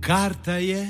carta, yeah.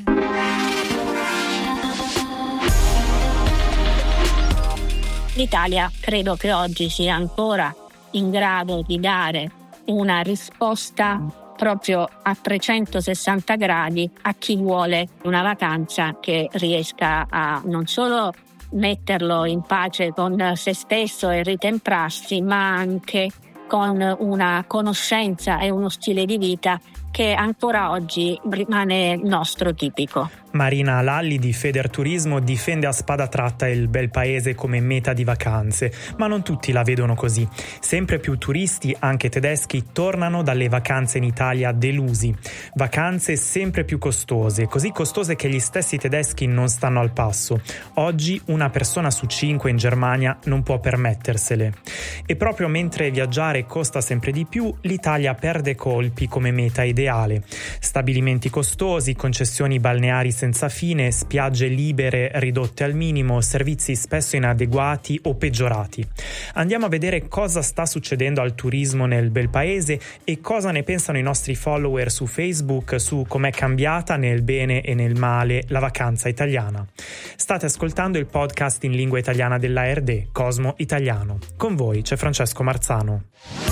L'Italia credo che oggi sia ancora in grado di dare una risposta proprio a 360 gradi a chi vuole una vacanza che riesca a non solo metterlo in pace con se stesso e ritemprarsi, ma anche con una conoscenza e uno stile di vita che ancora oggi rimane nostro tipico. Marina Lalli di Federturismo difende a spada tratta il bel paese come meta di vacanze, ma non tutti la vedono così. Sempre più turisti, anche tedeschi, tornano dalle vacanze in Italia delusi. Vacanze sempre più costose, così costose che gli stessi tedeschi non stanno al passo. Oggi una persona su 5 in Germania non può permettersele. E proprio mentre viaggiare costa sempre di più, l'Italia perde colpi come meta ideale. Stabilimenti costosi, concessioni balneari senza fine, spiagge libere ridotte al minimo, servizi spesso inadeguati o peggiorati. Andiamo a vedere cosa sta succedendo al turismo nel bel paese e cosa ne pensano i nostri follower su Facebook su com'è cambiata nel bene e nel male la vacanza italiana. State ascoltando il podcast in lingua italiana dell'ARD, Cosmo Italiano. Con voi c'è Francesco Marzano.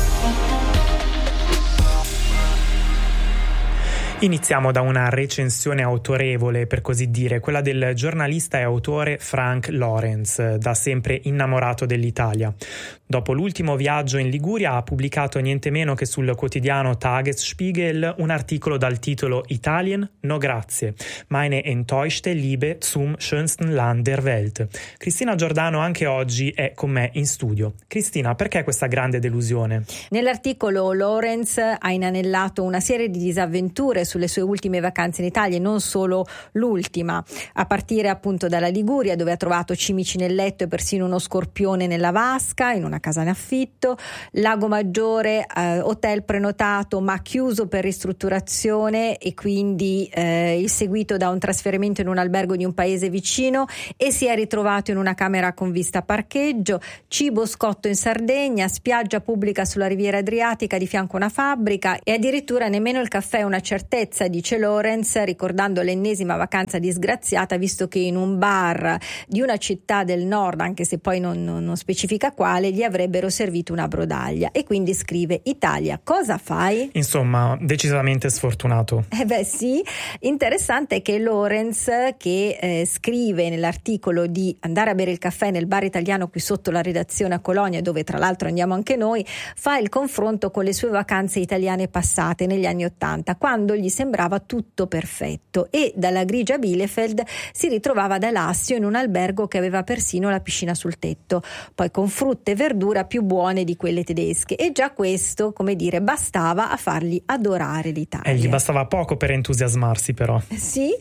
Iniziamo da una recensione autorevole, per così dire, quella del giornalista e autore Frank Lorenz, da sempre innamorato dell'Italia. Dopo l'ultimo viaggio in Liguria ha pubblicato niente meno che sul quotidiano Tagesspiegel un articolo dal titolo Italien? No grazie. Meine enttäuschte Liebe zum schönsten Land der Welt. Cristina Giordano anche oggi è con me in studio. Cristina, perché questa grande delusione? Nell'articolo Lorenz ha inanellato una serie di disavventure sulle sue ultime vacanze in Italia, e non solo l'ultima, a partire appunto dalla Liguria, dove ha trovato cimici nel letto e persino uno scorpione nella vasca in una casa in affitto, Lago Maggiore, hotel prenotato ma chiuso per ristrutturazione e quindi il seguito da un trasferimento in un albergo di un paese vicino, e si è ritrovato in una camera con vista parcheggio, cibo scotto in Sardegna, spiaggia pubblica sulla riviera Adriatica di fianco a una fabbrica, e addirittura nemmeno il caffè è una certezza, dice Lorenz, ricordando l'ennesima vacanza disgraziata, visto che in un bar di una città del nord, anche se poi non specifica quale, gli avrebbero servito una brodaglia. E quindi scrive: Italia, cosa fai? Insomma, decisamente sfortunato. Sì, interessante è che Lorenz, che scrive nell'articolo di andare a bere il caffè nel bar italiano qui sotto la redazione a Colonia, dove tra l'altro andiamo anche noi, fa il confronto con le sue vacanze italiane passate negli anni '80, quando gli sembrava tutto perfetto, e dalla grigia Bielefeld si ritrovava ad Alassio in un albergo che aveva persino la piscina sul tetto, poi con frutta e verdura più buone di quelle tedesche, e già questo, come dire, bastava a fargli adorare l'Italia. Gli bastava poco per entusiasmarsi, però. Sì,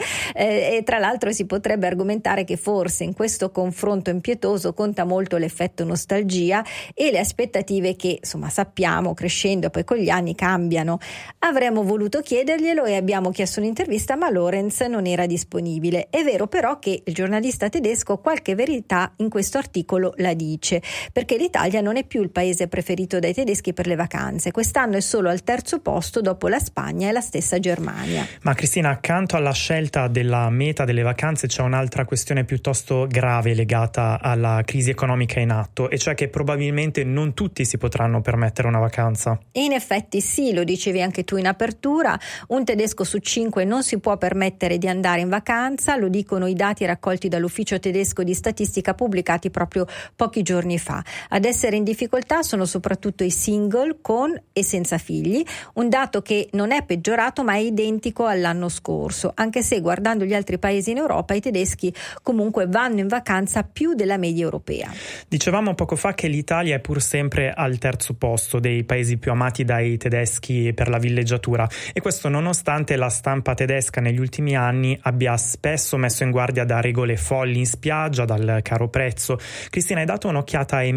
e tra l'altro si potrebbe argomentare che forse in questo confronto impietoso conta molto l'effetto nostalgia e le aspettative che, insomma, sappiamo crescendo e poi con gli anni cambiano. Avremmo voluto chiederglielo e abbiamo chiesto un'intervista, ma Lorenz non era disponibile. È vero però che il giornalista tedesco qualche verità in questo articolo la dice, perché l'Italia non è più il paese preferito dai tedeschi per le vacanze. Quest'anno è solo al terzo posto dopo la Spagna e la stessa Germania. Ma Cristina, accanto alla scelta della meta delle vacanze c'è un'altra questione piuttosto grave legata alla crisi economica in atto, e cioè che probabilmente non tutti si potranno permettere una vacanza. E in effetti sì, lo dicevi anche tu in apertura, un tedesco su 5 non si può permettere di andare in vacanza, lo dicono i dati raccolti dall'ufficio tedesco di statistica pubblicati proprio pochi giorni fa. Ad essere in difficoltà sono soprattutto i single con e senza figli, un dato che non è peggiorato ma è identico all'anno scorso, anche se guardando gli altri paesi in Europa i tedeschi comunque vanno in vacanza più della media europea. Dicevamo poco fa che l'Italia è pur sempre al terzo posto dei paesi più amati dai tedeschi per la villeggiatura, e questo nonostante la stampa tedesca negli ultimi anni abbia spesso messo in guardia da regole folli in spiaggia, dal caro prezzo. Cristina, hai dato un'occhiata ai media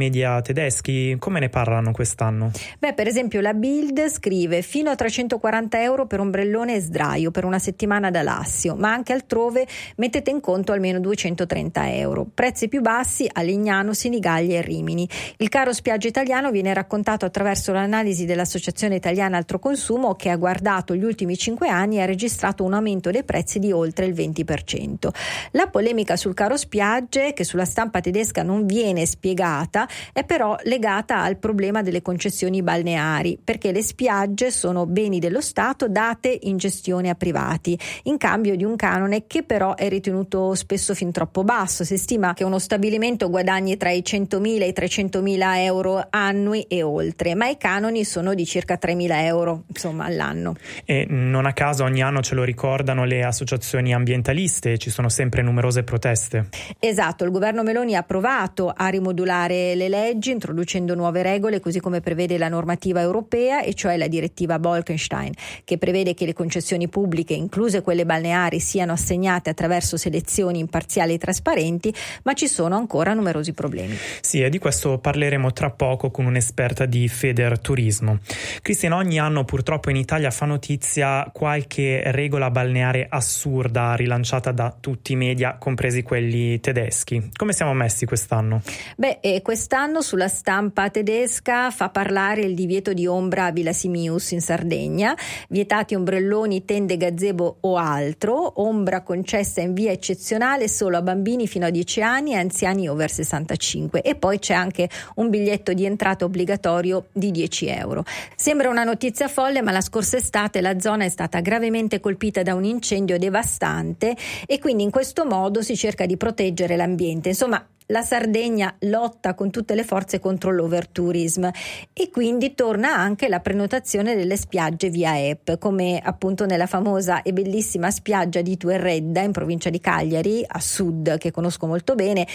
tedeschi? Come ne parlano quest'anno? Per esempio la Bild scrive fino a 340 euro per ombrellone e sdraio per una settimana da Lassio, ma anche altrove mettete in conto almeno 230 euro. Prezzi più bassi a Lignano, Sinigaglia e Rimini. Il caro spiaggia italiano viene raccontato attraverso l'analisi dell'Associazione Italiana Altro Consumo, che ha guardato gli ultimi 5 anni e ha registrato un aumento dei prezzi di oltre il 20%. La polemica sul caro spiagge, che sulla stampa tedesca non viene spiegata, è però legata al problema delle concessioni balneari, perché le spiagge sono beni dello Stato date in gestione a privati, in cambio di un canone che però è ritenuto spesso fin troppo basso. Si stima che uno stabilimento guadagni tra i 100.000 e i 300.000 euro annui e oltre, ma i canoni sono di circa 3.000 euro all'anno. E non a caso ogni anno ce lo ricordano le associazioni ambientaliste, ci sono sempre numerose proteste. Esatto, il governo Meloni ha provato a rimodulare le leggi introducendo nuove regole, così come prevede la normativa europea, e cioè la direttiva Bolkestein, che prevede che le concessioni pubbliche, incluse quelle balneari, siano assegnate attraverso selezioni imparziali e trasparenti, ma ci sono ancora numerosi problemi. Sì, e di questo parleremo tra poco con un'esperta di Federturismo. Cristina, ogni anno purtroppo in Italia fa notizia qualche regola balneare assurda rilanciata da tutti i media, compresi quelli tedeschi. Come siamo messi quest'anno? Quest'anno sulla stampa tedesca fa parlare il divieto di ombra a Villa Simius in Sardegna, vietati ombrelloni, tende, gazebo o altro, ombra concessa in via eccezionale solo a bambini fino a 10 anni e anziani over 65, e poi c'è anche un biglietto di entrata obbligatorio di 10 euro. Sembra una notizia folle, ma la scorsa estate la zona è stata gravemente colpita da un incendio devastante e quindi in questo modo si cerca di proteggere l'ambiente. Insomma, la Sardegna lotta con tutte le forze contro l'overtourism e quindi torna anche la prenotazione delle spiagge via app, come appunto nella famosa e bellissima spiaggia di Tuerredda in provincia di Cagliari, a sud, che conosco molto bene,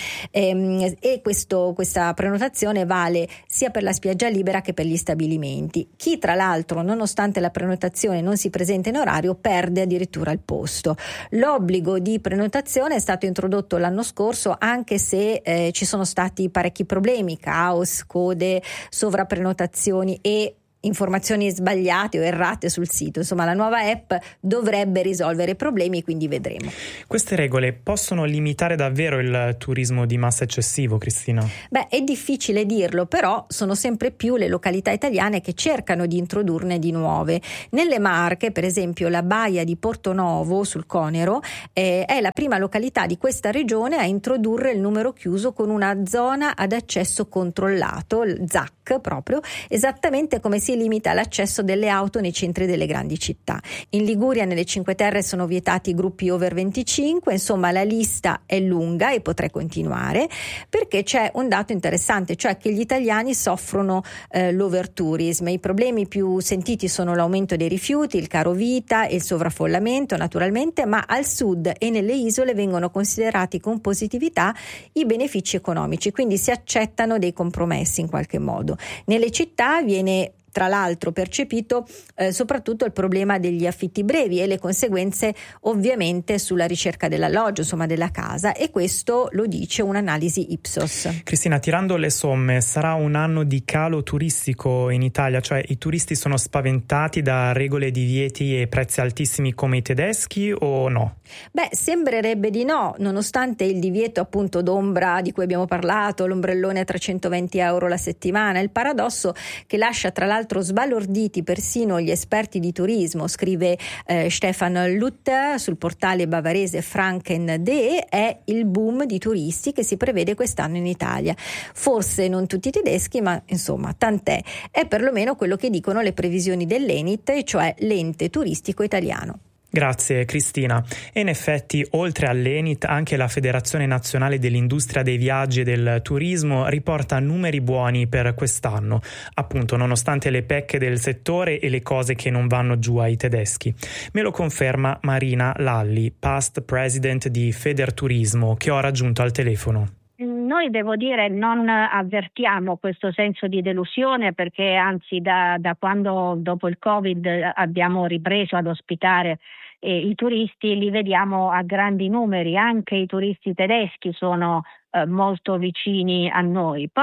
e questa prenotazione vale sia per la spiaggia libera che per gli stabilimenti. Chi tra l'altro, nonostante la prenotazione, non si presenta in orario perde addirittura il posto. L'obbligo di prenotazione è stato introdotto l'anno scorso, anche se ci sono stati parecchi problemi, caos, code, sovraprenotazioni e informazioni sbagliate o errate sul sito. Insomma, la nuova app dovrebbe risolvere i problemi, quindi vedremo. Queste regole possono limitare davvero il turismo di massa eccessivo, Cristina? È difficile dirlo, però sono sempre più le località italiane che cercano di introdurne di nuove. Nelle Marche, per esempio, la baia di Portonovo sul Conero è la prima località di questa regione a introdurre il numero chiuso con una zona ad accesso controllato, il ZAC proprio, esattamente come si limita l'accesso delle auto nei centri delle grandi città. In Liguria, nelle Cinque Terre, sono vietati gruppi over 25, insomma la lista è lunga e potrei continuare, perché c'è un dato interessante, cioè che gli italiani soffrono l'overtourism. I problemi più sentiti sono l'aumento dei rifiuti, il caro vita e il sovraffollamento naturalmente, ma al sud e nelle isole vengono considerati con positività i benefici economici, quindi si accettano dei compromessi in qualche modo. Nelle città viene tra l'altro percepito soprattutto il problema degli affitti brevi e le conseguenze ovviamente sulla ricerca dell'alloggio, insomma della casa, e questo lo dice un'analisi Ipsos. Cristina, tirando le somme, sarà un anno di calo turistico in Italia? Cioè i turisti sono spaventati da regole, divieti e prezzi altissimi come i tedeschi o no? Sembrerebbe di no, nonostante il divieto appunto d'ombra di cui abbiamo parlato, l'ombrellone a 320 euro la settimana. Il paradosso che lascia tra l'altro sbalorditi persino gli esperti di turismo, scrive Stefan Luther sul portale bavarese Franken.de, è il boom di turisti che si prevede quest'anno in Italia. Forse non tutti i tedeschi, ma insomma tant'è. È perlomeno quello che dicono le previsioni dell'ENIT, cioè l'ente turistico italiano. Grazie Cristina. E in effetti, oltre all'ENIT, anche la Federazione Nazionale dell'Industria dei Viaggi e del Turismo riporta numeri buoni per quest'anno, appunto nonostante le pecche del settore e le cose che non vanno giù ai tedeschi. Me lo conferma Marina Lalli, past president di Federturismo, che ho raggiunto al telefono. Noi, devo dire, non avvertiamo questo senso di delusione, perché anzi da quando dopo il Covid abbiamo ripreso ad ospitare i turisti, li vediamo a grandi numeri, anche i turisti tedeschi sono molto vicini a noi. Poi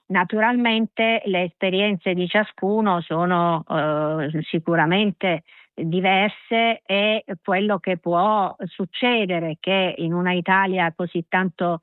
Naturalmente le esperienze di ciascuno sono sicuramente diverse, e quello che può succedere che in una Italia così tanto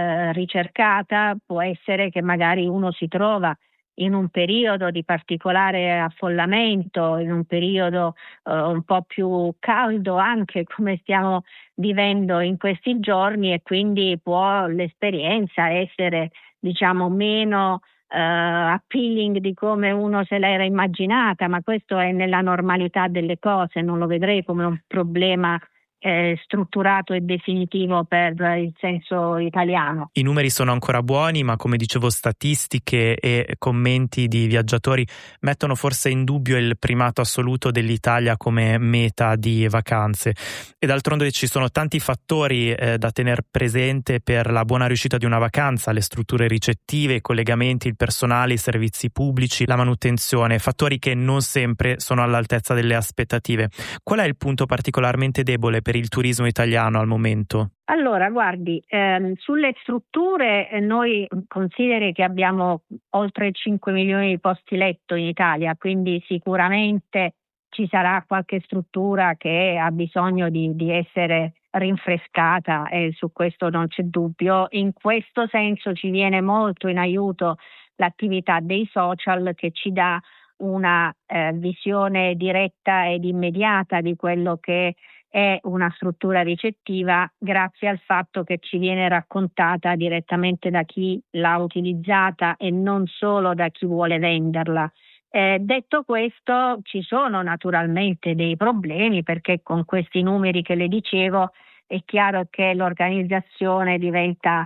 ricercata può essere che magari uno si trova in un periodo di particolare affollamento, in un periodo un po' più caldo anche come stiamo vivendo in questi giorni, e quindi può l'esperienza essere, diciamo, meno appealing di come uno se l'era immaginata, ma questo è nella normalità delle cose, non lo vedrei come un problema strutturato e definitivo per il senso italiano. I numeri sono ancora buoni, ma come dicevo, statistiche e commenti di viaggiatori mettono forse in dubbio il primato assoluto dell'Italia come meta di vacanze. E d'altronde ci sono tanti fattori da tener presente per la buona riuscita di una vacanza: le strutture ricettive, i collegamenti, il personale, i servizi pubblici, la manutenzione, fattori che non sempre sono all'altezza delle aspettative. Qual è il punto particolarmente debole per il turismo italiano al momento? Allora, guardi, sulle strutture noi consideri che abbiamo oltre 5 milioni di posti letto in Italia, quindi sicuramente ci sarà qualche struttura che ha bisogno di essere rinfrescata, e su questo non c'è dubbio. In questo senso ci viene molto in aiuto l'attività dei social, che ci dà una visione diretta ed immediata di quello che è una struttura ricettiva, grazie al fatto che ci viene raccontata direttamente da chi l'ha utilizzata e non solo da chi vuole venderla. Detto questo, ci sono naturalmente dei problemi, perché con questi numeri che le dicevo è chiaro che l'organizzazione diventa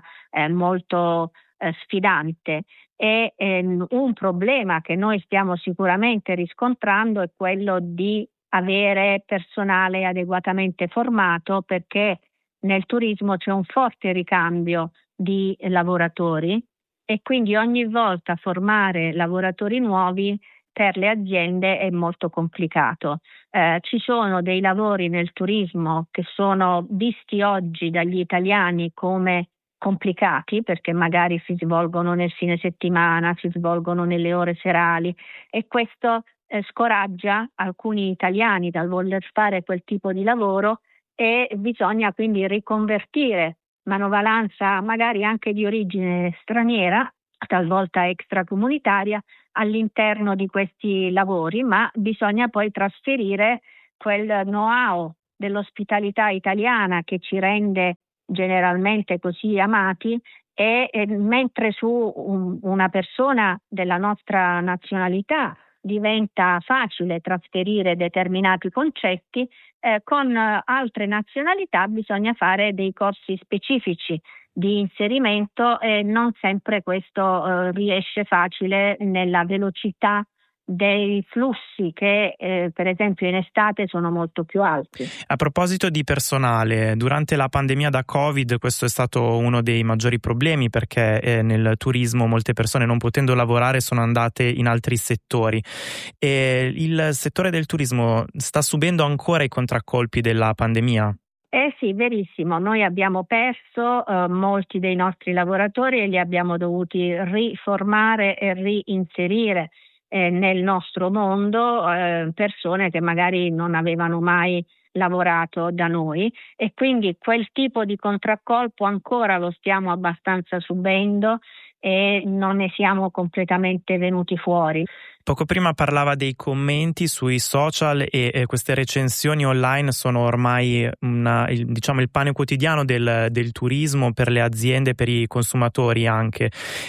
molto sfidante. E un problema che noi stiamo sicuramente riscontrando è quello di avere personale adeguatamente formato, perché nel turismo c'è un forte ricambio di lavoratori, e quindi ogni volta formare lavoratori nuovi per le aziende è molto complicato. Ci sono dei lavori nel turismo che sono visti oggi dagli italiani come complicati, perché magari si svolgono nel fine settimana, si svolgono nelle ore serali, e questo scoraggia alcuni italiani dal voler fare quel tipo di lavoro, e bisogna quindi riconvertire manovalanza magari anche di origine straniera, talvolta extracomunitaria, all'interno di questi lavori, ma bisogna poi trasferire quel know-how dell'ospitalità italiana che ci rende generalmente così amati, e mentre su una persona della nostra nazionalità diventa facile trasferire determinati concetti, con altre nazionalità bisogna fare dei corsi specifici di inserimento, e non sempre questo riesce facile nella velocità dei flussi che per esempio in estate sono molto più alti. A proposito di personale, durante la pandemia da Covid questo è stato uno dei maggiori problemi, perché nel turismo molte persone, non potendo lavorare, sono andate in altri settori, e il settore del turismo sta subendo ancora i contraccolpi della pandemia. Sì, verissimo. Noi abbiamo perso molti dei nostri lavoratori e li abbiamo dovuti riformare e reinserire nel nostro mondo, persone che magari non avevano mai lavorato da noi, e quindi quel tipo di contraccolpo ancora lo stiamo abbastanza subendo e non ne siamo completamente venuti fuori. Poco prima parlava dei commenti sui social, e queste recensioni online sono ormai il pane quotidiano del turismo per le aziende, per i consumatori anche.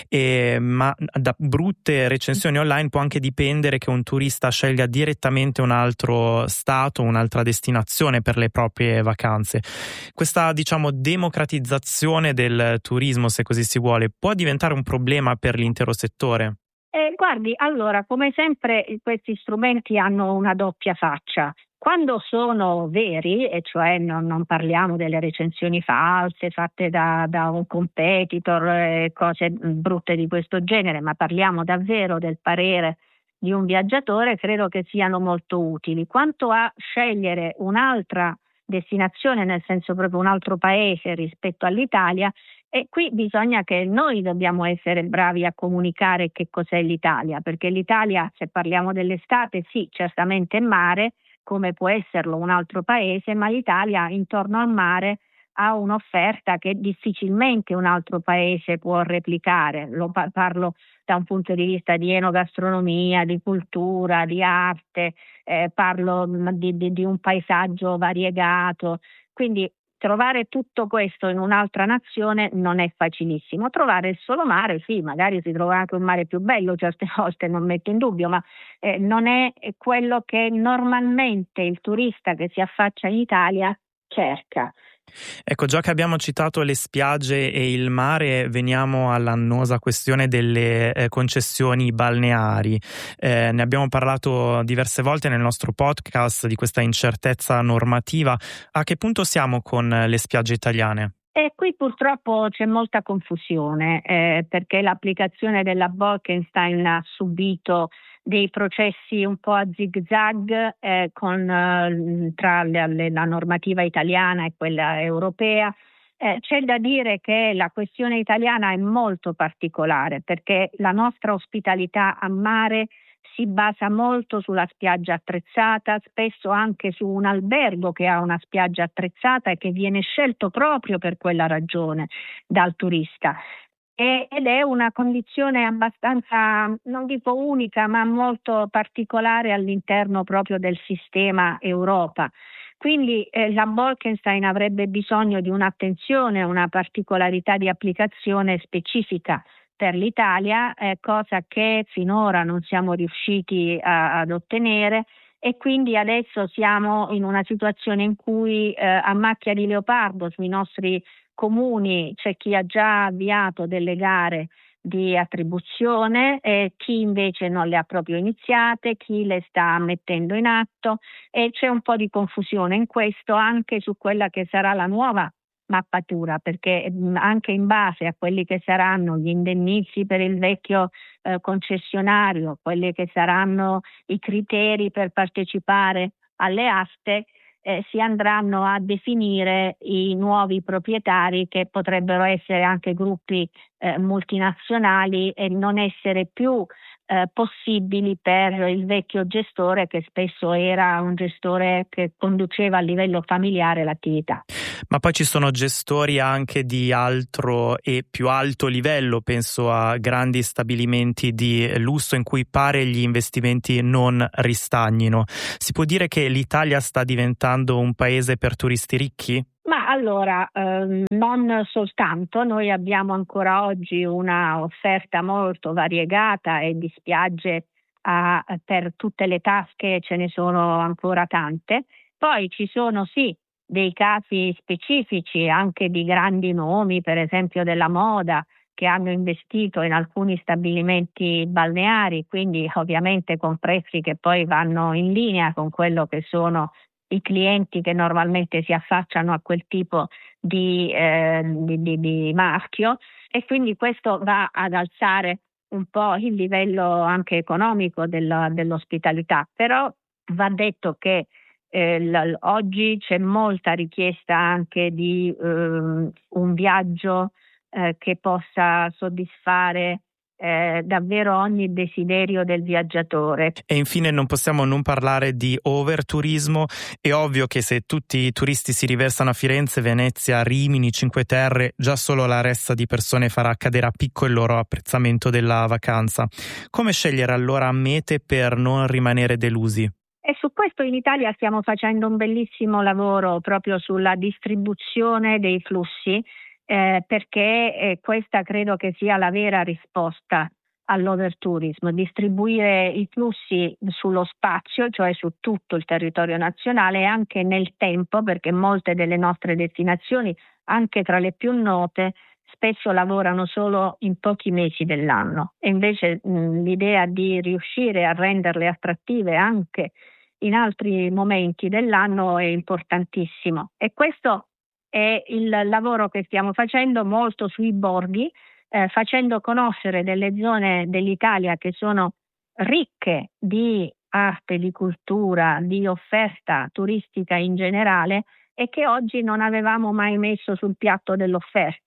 Ma da brutte recensioni online può anche dipendere che un turista scelga direttamente un altro stato, un'altra destinazione per le proprie vacanze. Questa, democratizzazione del turismo, se così si vuole, può diventare un problema per l'intero settore? Guardi, allora, come sempre questi strumenti hanno una doppia faccia. Quando sono veri, e cioè non parliamo delle recensioni false fatte da un competitor, cose brutte di questo genere, ma parliamo davvero del parere di un viaggiatore, credo che siano molto utili. Quanto a scegliere un'altra destinazione, nel senso proprio un altro paese rispetto all'Italia, E qui bisogna che noi dobbiamo essere bravi a comunicare che cos'è l'Italia, perché l'Italia, se parliamo dell'estate, sì, certamente è mare, come può esserlo un altro paese, ma l'Italia intorno al mare ha un'offerta che difficilmente un altro paese può replicare. Parlo da un punto di vista di enogastronomia, di cultura, di arte, parlo di un paesaggio variegato. Quindi trovare tutto questo in un'altra nazione non è facilissimo. Trovare il solo mare, sì, magari si trova anche un mare più bello certe volte, non metto in dubbio, ma non è quello che normalmente il turista che si affaccia in Italia cerca. Ecco, già che abbiamo citato le spiagge e il mare, veniamo all'annosa questione delle concessioni balneari. Ne abbiamo parlato diverse volte nel nostro podcast di questa incertezza normativa. A che punto siamo con le spiagge italiane? E qui purtroppo c'è molta confusione perché l'applicazione della Bolkestein ha subito dei processi un po' a zig-zag tra la normativa italiana e quella europea. C'è da dire che la questione italiana è molto particolare perché la nostra ospitalità a mare si basa molto sulla spiaggia attrezzata, spesso anche su un albergo che ha una spiaggia attrezzata e che viene scelto proprio per quella ragione dal turista. Ed è una condizione abbastanza, non dico unica, ma molto particolare all'interno proprio del sistema Europa. Quindi la Bolkestein avrebbe bisogno di un'attenzione, una particolarità di applicazione specifica per l'Italia, cosa che finora non siamo riusciti ad ottenere, e quindi adesso siamo in una situazione in cui a macchia di leopardo sui nostri comuni c'è chi ha già avviato delle gare di attribuzione e chi invece non le ha proprio iniziate, chi le sta mettendo in atto, e c'è un po' di confusione in questo anche su quella che sarà la nuova mappatura, perché anche in base a quelli che saranno gli indennizzi per il vecchio concessionario, quelli che saranno i criteri per partecipare alle aste, si andranno a definire i nuovi proprietari, che potrebbero essere anche gruppi multinazionali e non essere più possibili per il vecchio gestore, che spesso era un gestore che conduceva a livello familiare l'attività. Ma poi ci sono gestori anche di altro e più alto livello, penso a grandi stabilimenti di lusso in cui pare gli investimenti non ristagnino. Si può dire che l'Italia sta diventando un paese per turisti ricchi? Ma allora, non soltanto, noi abbiamo ancora oggi una offerta molto variegata e di spiagge per tutte le tasche, ce ne sono ancora tante. Poi ci sono sì dei casi specifici anche di grandi nomi, per esempio della moda, che hanno investito in alcuni stabilimenti balneari, quindi ovviamente con prezzi che poi vanno in linea con quello che sono i clienti che normalmente si affacciano a quel tipo di marchio, e quindi questo va ad alzare un po' il livello anche economico dell'ospitalità. Però va detto che oggi c'è molta richiesta anche di un viaggio che possa soddisfare davvero ogni desiderio del viaggiatore. E infine non possiamo non parlare di overturismo. È ovvio che se tutti i turisti si riversano a Firenze, Venezia, Rimini, Cinque Terre, già solo la ressa di persone farà cadere a picco il loro apprezzamento della vacanza. Come scegliere allora mete per non rimanere delusi? E su questo in Italia stiamo facendo un bellissimo lavoro proprio sulla distribuzione dei flussi, perché questa credo che sia la vera risposta all'overtourism, distribuire i flussi sullo spazio, cioè su tutto il territorio nazionale, e anche nel tempo, perché molte delle nostre destinazioni, anche tra le più note, spesso lavorano solo in pochi mesi dell'anno, e invece l'idea di riuscire a renderle attrattive anche in altri momenti dell'anno è importantissimo, e questo è il lavoro che stiamo facendo molto sui borghi, facendo conoscere delle zone dell'Italia che sono ricche di arte, di cultura, di offerta turistica in generale, e che oggi non avevamo mai messo sul piatto dell'offerta.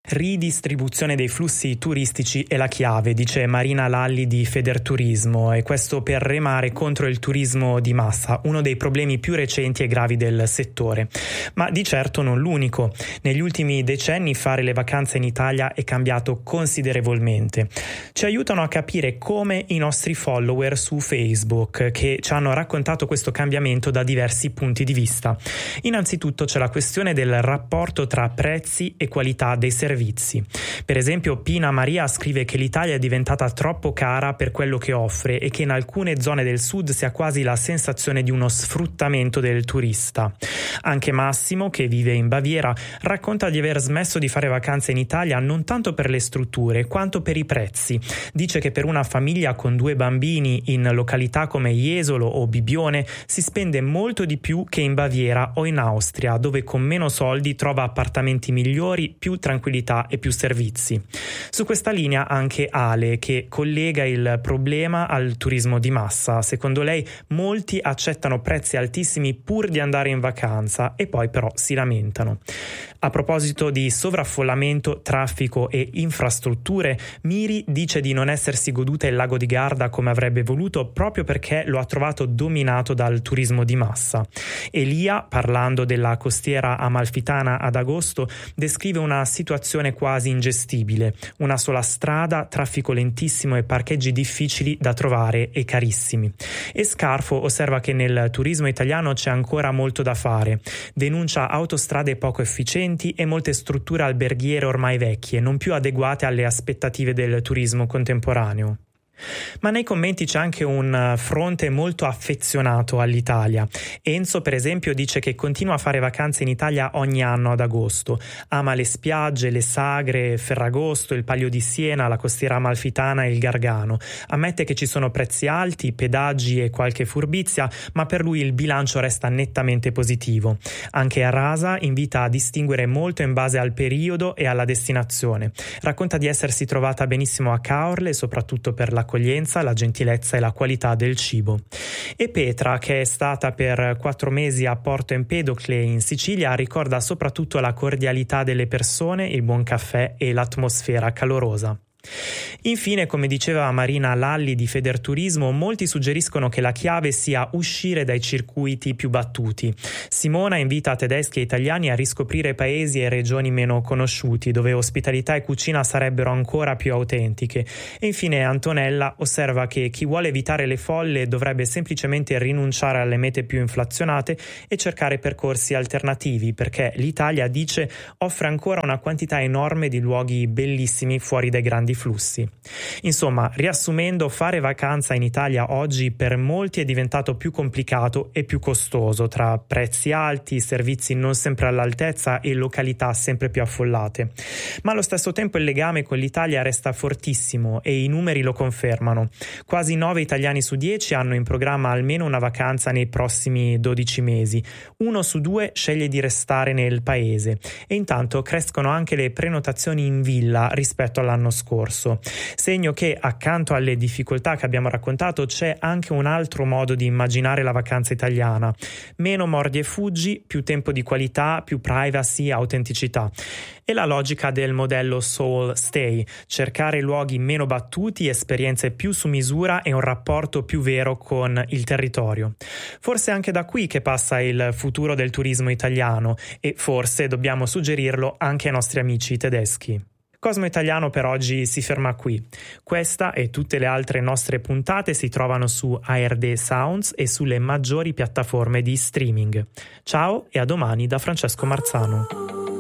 Ridistribuzione dei flussi turistici è la chiave, dice Marina Lalli di Federturismo, e questo per remare contro il turismo di massa, uno dei problemi più recenti e gravi del settore. Ma di certo non l'unico. Negli ultimi decenni fare le vacanze in Italia è cambiato considerevolmente. Ci aiutano a capire come i nostri follower su Facebook, che ci hanno raccontato questo cambiamento da diversi punti di vista. Innanzitutto c'è la questione del rapporto tra prezzi e qualità dei servizi. Per esempio, Pina Maria scrive che l'Italia è diventata troppo cara per quello che offre e che in alcune zone del sud si ha quasi la sensazione di uno sfruttamento del turista. Anche Massimo, che vive in Baviera, racconta di aver smesso di fare vacanze in Italia non tanto per le strutture quanto per i prezzi. Dice che per una famiglia con 2 bambini in località come Jesolo o Bibione si spende molto di più che in Baviera o in Austria, dove con meno soldi trova appartamenti migliori, più tranquillità e più servizi. Su questa linea anche Ale, che collega il problema al turismo di massa. Secondo lei molti accettano prezzi altissimi pur di andare in vacanza e poi però si lamentano. A proposito di sovraffollamento, traffico e infrastrutture, Miri dice di non essersi goduta il lago di Garda come avrebbe voluto proprio perché lo ha trovato dominato dal turismo di massa. Elia, parlando della costiera amalfitana ad agosto, descrive una situazione quasi ingestibile, una sola strada, traffico lentissimo e parcheggi difficili da trovare e carissimi. E Scarfo osserva che nel turismo italiano c'è ancora molto da fare. Denuncia autostrade poco efficienti e molte strutture alberghiere ormai vecchie, non più adeguate alle aspettative del turismo contemporaneo. Ma nei commenti c'è anche un fronte molto affezionato all'Italia. Enzo, per esempio, dice che continua a fare vacanze in Italia ogni anno ad agosto. Ama le spiagge, le sagre, Ferragosto, il Palio di Siena, la costiera amalfitana e il Gargano. Ammette che ci sono prezzi alti, pedaggi e qualche furbizia, ma per lui il bilancio resta nettamente positivo. Anche a Rasa invita a distinguere molto in base al periodo e alla destinazione. Racconta di essersi trovata benissimo a Caorle, soprattutto per l'accoglienza, la gentilezza e la qualità del cibo. E Petra, che è stata per 4 mesi a Porto Empedocle in Sicilia, ricorda soprattutto la cordialità delle persone, il buon caffè e l'atmosfera calorosa. Infine, come diceva Marina Lalli di Federturismo, molti suggeriscono che la chiave sia uscire dai circuiti più battuti. Simona invita tedeschi e italiani a riscoprire paesi e regioni meno conosciuti, dove ospitalità e cucina sarebbero ancora più autentiche. E infine Antonella osserva che chi vuole evitare le folle dovrebbe semplicemente rinunciare alle mete più inflazionate e cercare percorsi alternativi, perché l'Italia, dice, offre ancora una quantità enorme di luoghi bellissimi fuori dai grandi flussi. Insomma, riassumendo, fare vacanza in Italia oggi per molti è diventato più complicato e più costoso, tra prezzi alti, servizi non sempre all'altezza e località sempre più affollate. Ma allo stesso tempo il legame con l'Italia resta fortissimo e i numeri lo confermano. Quasi 9 italiani su 10 hanno in programma almeno una vacanza nei prossimi 12 mesi. 1 su 2 sceglie di restare nel paese e intanto crescono anche le prenotazioni in villa rispetto all'anno scorso. Segno che accanto alle difficoltà che abbiamo raccontato c'è anche un altro modo di immaginare la vacanza italiana. Meno mordi e fuggi, più tempo di qualità, più privacy, autenticità. E la logica del modello Soul Stay, cercare luoghi meno battuti, esperienze più su misura e un rapporto più vero con il territorio. Forse è anche da qui che passa il futuro del turismo italiano e forse dobbiamo suggerirlo anche ai nostri amici tedeschi. Cosmo Italiano per oggi si ferma qui. Questa e tutte le altre nostre puntate si trovano su ARD Sounds e sulle maggiori piattaforme di streaming. Ciao e a domani da Francesco Marzano.